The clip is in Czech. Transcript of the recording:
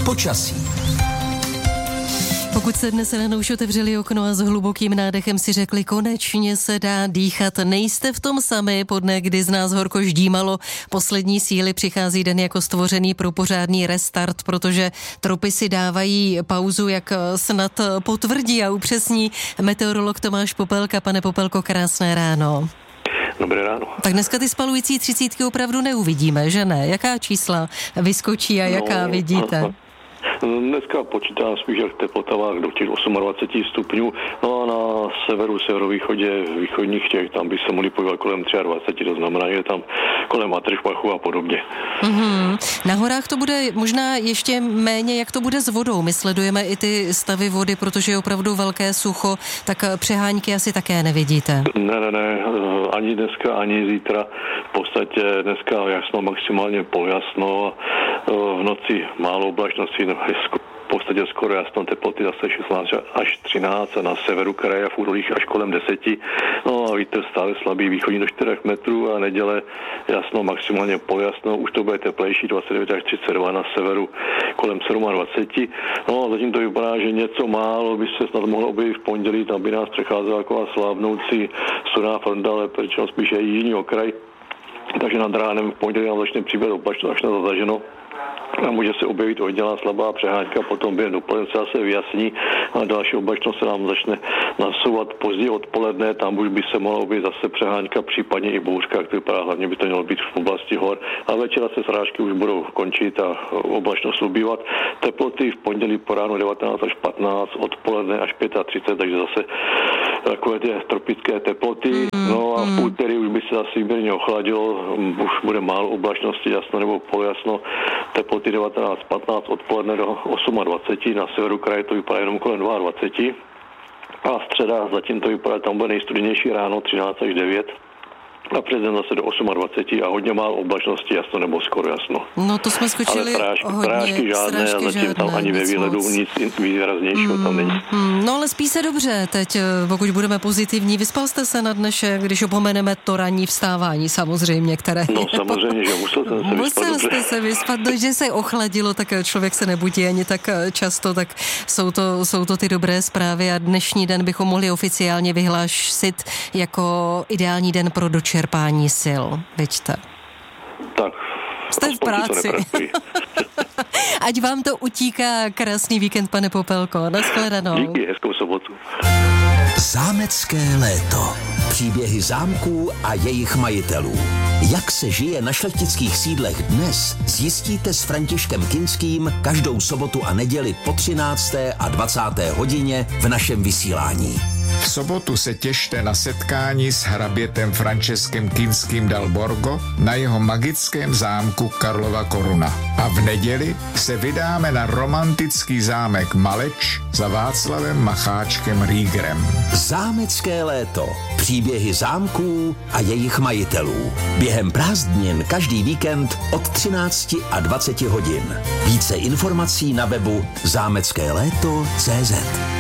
Počasí. Pokud se dnes ráno už otevřeli okno a s hlubokým nádechem si řekli, konečně se dá dýchat, nejste v tom sami, po dne, kdy z nás horko ždímalo, poslední síly přichází den jako stvořený pro pořádný restart, protože tropy si dávají pauzu, jak snad potvrdí a upřesní meteorolog Tomáš Popelka. Pane Popelko, krásné ráno. Dobré ráno. Tak dneska ty spalující 30 opravdu neuvidíme, že ne? Jaká čísla vyskočí a jaká vidíte? Dneska počítám spíš jak teplotách do těch 28 stupňů, no a na severu, severovýchodě, východních Čech, tam by se mohli pohybovat kolem 23, to znamená, že tam kolem Matršpachu a podobně. Na horách to bude možná ještě méně, jak to bude s vodou. My sledujeme i ty stavy vody, protože je opravdu velké sucho, tak přehánky asi také nevidíte. Ne, ani dneska, ani zítra. V podstatě dneska jasno, maximálně poljasno, v noci málo oblačností, v podstatě skoro jasno, teploty zase 16 až 13 a na severu kraje a v údolích až kolem 10. No a vítr stále slabý, východní do 4 metrů a neděle jasno, maximálně poljasno, už to bude teplejší, 29 až 32 na severu kolem 27. No a zatím to vypadá, že něco málo by se snad mohlo objevit v pondělí, tam by nás přecházela taková slábnoucí studená fronta, ale přečeno spíše jižní okraj. Takže nad ránem v pondělí nám začne přibývat oblačno až na zataženo. A může se objevit oddělá slabá přehánka, potom během dopoledne se zase vyjasní a další oblačnost se nám začne nasouvat později odpoledne, tam už by se mohla objevit zase přehánka, případně i bouřka, který vypadá, hlavně by to mělo být v oblasti hor. A večera se srážky už budou končit a oblačnost ubývat. Teploty v pondělí po ránu 19 až 15, odpoledne až 35, takže zase takové ty tropické teploty. No a v úterý už by se zase výměrně ochladilo, už bude málo oblačnosti, jasno nebo polojasno, teploty 19-15 odpoledne do 28, na severu kraje to vypadá jenom kolem 22. A středa zatím to vypadá, tam bude nejstudenější ráno 13 až 9. A přes den zase do 28 a hodně málo oblačnosti, jasno nebo skoro jasno. No to jsme skočili ale srážky žádné a zatím žádné, tam ani ve výhledu nic výraznějšího tam není. No ale spí se dobře teď, pokud budeme pozitivní. Vyspal jste se na dnešek, když opomeneme to ranní vstávání samozřejmě, které... No samozřejmě, že musel jsem se vyspat dobře. Musel jste se vyspat, že se ochladilo, tak člověk se nebudí ani tak často, tak jsou to ty dobré zprávy a dnešní den bychom mohli oficiálně vyhlásit jako ideální den pro dočerpání sil, viďte. Tak. Jste v práci. Ať vám to utíká. Krásný víkend, pane Popelko. Nashledanou. Díky, hezkou sobotu. Zámecké léto. Příběhy zámků a jejich majitelů. Jak se žije na šlechtických sídlech dnes, zjistíte s Františkem Kinským každou sobotu a neděli po 13. a 20. hodině v našem vysílání. V sobotu se těšte na setkání s hrabětem Františkem Kinským dal Borgo na jeho magickém zámku Karlova Koruna. A v neděli se vydáme na romantický zámek Maleč za Václavem Macháčkem Rýgrem. Zámecké léto. Příběhy zámků a jejich majitelů. Během prázdnin každý víkend od 13 a 20 hodin. Více informací na webu zámeckéléto.cz.